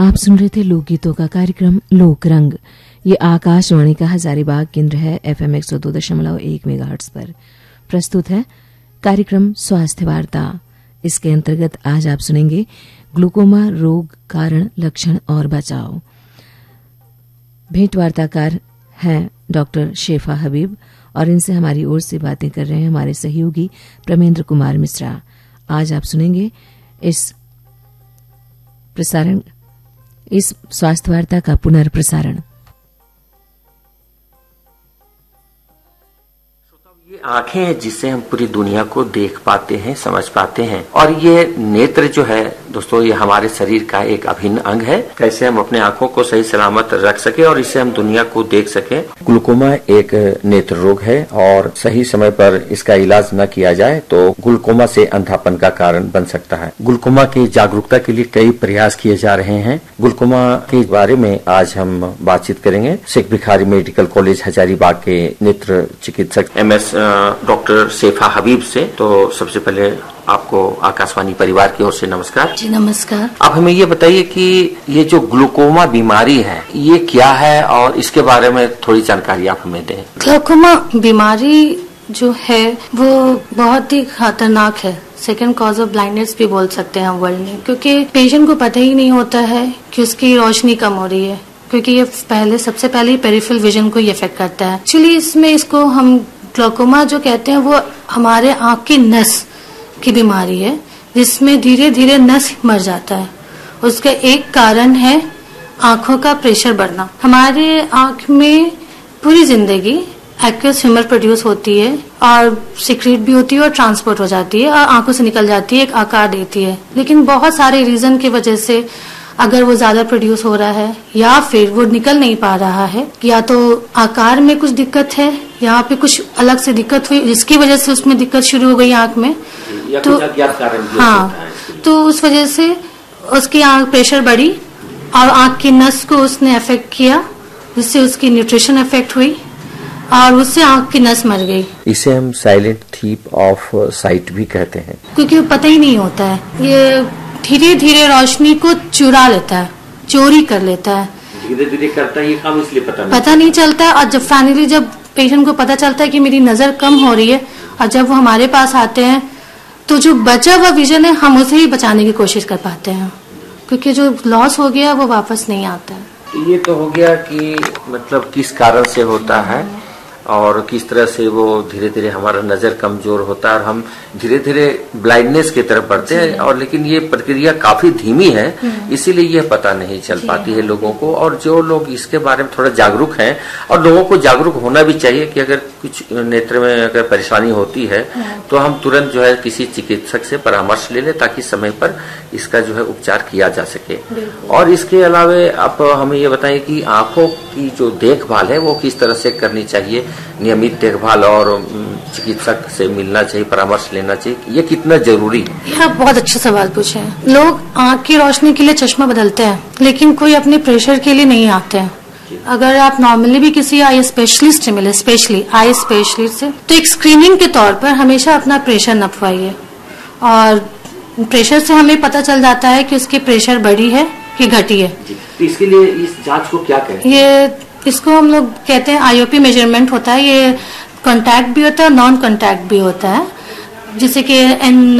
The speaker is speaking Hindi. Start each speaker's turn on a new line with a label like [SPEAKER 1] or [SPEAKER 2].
[SPEAKER 1] आप सुन रहे थे लोकगीतों का कार्यक्रम लोक रंग। ये आकाशवाणी का हजारीबाग केंद्र है। FM 102.1 मेगाहर्ट्ज पर प्रस्तुत है कार्यक्रम स्वास्थ्य वार्ता। इसके अंतर्गत आज आप सुनेंगे ग्लूकोमा रोग, कारण, लक्षण और बचाव। भेंट वार्ताकार हैं डॉक्टर शेफा हबीब और इनसे हमारी ओर से बातें कर रहे हैं हमारे सहयोगी प्रमेंद्र कुमार मिश्रा। आज आप सुनेंगे इस स्वास्थ्य वार्ता का पुनर्प्रसारण।
[SPEAKER 2] ये आंखें हैं जिससे हम पूरी दुनिया को देख पाते हैं, समझ पाते हैं, और ये नेत्र जो है दोस्तों, ये हमारे शरीर का एक अभिन्न अंग है। कैसे हम अपने आंखों को सही सलामत रख सके और इससे हम दुनिया को देख सके। ग्लूकोमा एक नेत्र रोग है और सही समय पर इसका इलाज न किया जाए तो ग्लूकोमा से अंधापन का कारण बन सकता है। ग्लूकोमा की जागरूकता के लिए कई प्रयास किए जा रहे हैं। ग्लूकोमा के बारे में आज हम बातचीत करेंगे शेख भिखारी मेडिकल कॉलेज हजारीबाग के नेत्र चिकित्सक MS डॉक्टर शेफा हबीब से। तो सबसे पहले आपको आकाशवाणी परिवार की ओर से नमस्कार।
[SPEAKER 3] जी नमस्कार।
[SPEAKER 2] आप हमें ये बताइए कि ये जो ग्लूकोमा बीमारी है ये क्या है और इसके बारे में थोड़ी जानकारी आप हमें दें।
[SPEAKER 3] ग्लूकोमा बीमारी जो है वो बहुत ही खतरनाक है। सेकेंड कॉज ऑफ ब्लाइंडनेस भी बोल सकते हैं हम वर्ल्ड में, क्योंकि पेशेंट को पता ही नहीं होता है कि उसकी रोशनी कम हो रही है, क्योंकि ये सबसे पहले पेरिफेरल विजन को ये इफेक्ट करता है। एक्चुअली इसमें इसको हम ग्लूकोमा जो कहते हैं वो हमारे आंख की नस की बीमारी है जिसमें धीरे धीरे नस मर जाता है। उसका एक कारण है आंखों का प्रेशर बढ़ना। हमारे आंख में पूरी जिंदगी एक्वस ह्यूमर प्रोड्यूस होती है और सिक्रीट भी होती है और ट्रांसपोर्ट हो जाती है और आंखों से निकल जाती है, एक आकार देती है। लेकिन बहुत सारे रीजन की वजह से अगर वो ज्यादा प्रोड्यूस हो रहा है या फिर वो निकल नहीं पा रहा है, या तो आकार में कुछ दिक्कत है, यहाँ पे कुछ अलग से दिक्कत हुई जिसकी वजह से उसमें दिक्कत शुरू हो गई आंख में, तो तो उस वजह से उसकी आंख प्रेशर बढ़ी और आंख की नस को उसने अफेक्ट किया, जिससे उसकी न्यूट्रिशन अफेक्ट हुई और उससे आंख की नस मर गई।
[SPEAKER 2] इसे हम साइलेंट थीप ऑफ साइट भी कहते हैं,
[SPEAKER 3] क्योंकि पता ही नहीं होता है। ये धीरे धीरे रोशनी को चुरा लेता है, चोरी कर लेता है,
[SPEAKER 2] धीरे धीरे करता है ये काम, इसलिए
[SPEAKER 3] पता नहीं चलता है। और जब फाइनली जब पेशेंट को पता चलता है कि मेरी नजर कम हो रही है और जब वो हमारे पास आते हैं तो जो बचा हुआ विजन है हम उसे ही बचाने की कोशिश कर पाते हैं, क्योंकि जो लॉस हो गया वो वापस नहीं आता है।
[SPEAKER 2] ये तो हो गया कि मतलब किस कारण से होता है और किस तरह से वो धीरे धीरे हमारा नजर कमजोर होता है और हम धीरे धीरे ब्लाइंडनेस की तरफ बढ़ते हैं। और लेकिन ये प्रक्रिया काफी धीमी है, इसीलिए यह पता नहीं चल पाती है लोगों को। और जो लोग इसके बारे में थोड़ा जागरूक हैं, और लोगों को जागरूक होना भी चाहिए कि अगर कुछ नेत्र में अगर परेशानी होती है तो हम तुरंत जो है किसी चिकित्सक से परामर्श ले लें ताकि समय पर इसका जो है उपचार किया जा सके। और इसके अलावा आप हमें ये बताएं कि आंखों की जो देखभाल है वो किस तरह से करनी चाहिए। नियमित देखभाल और चिकित्सक से मिलना चाहिए, परामर्श लेना चाहिए, ये कितना जरूरी है?
[SPEAKER 3] यह बहुत अच्छा सवाल पूछे हैं। लोग आंख की रोशनी के लिए चश्मा बदलते हैं लेकिन कोई अपने प्रेशर के लिए नहीं आते हैं। अगर आप नॉर्मली भी किसी आई स्पेशलिस्ट से मिले, स्पेशली आई स्पेशलिस्ट से, तो एक स्क्रीनिंग के तौर पर हमेशा अपना प्रेशर नपवाइए। और प्रेशर से हमें पता चल जाता है कि उसकी प्रेशर बढ़ी है कि घटी है।
[SPEAKER 2] तो इसके लिए इस जांच को क्या कहते हैं?
[SPEAKER 3] इसको हम लोग कहते हैं IOP मेजरमेंट होता है। ये कॉन्टैक्ट भी होता है और नॉन कॉन्टैक्ट भी होता है, जिससे कि